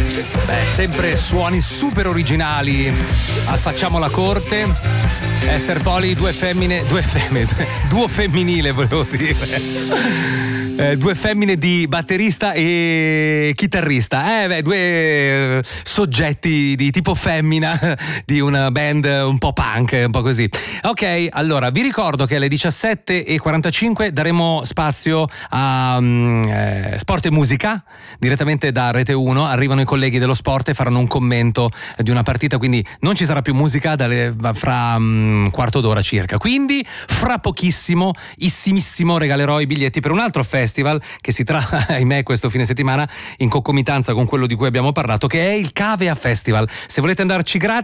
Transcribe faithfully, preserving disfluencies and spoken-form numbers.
Beh, sempre suoni super originali al Facciamo la corte. Esther Poli, due femmine, due femmine, duo femminile volevo dire. Eh, due femmine di batterista e chitarrista, eh, beh, due eh, soggetti di tipo femmina di una band un po' punk, un po' così. Ok, allora vi ricordo che alle diciassette e quarantacinque daremo spazio a um, eh, Sport e Musica direttamente da Rete uno. Arrivano i colleghi dello sport e faranno un commento di una partita, quindi non ci sarà più musica dalle, fra un um, quarto d'ora circa. Quindi fra pochissimo, issimissimo, regalerò i biglietti per un altro festival che si trova, ahimè, questo fine settimana in concomitanza con quello di cui abbiamo parlato, che è il Cavea Festival. Se volete andarci gratis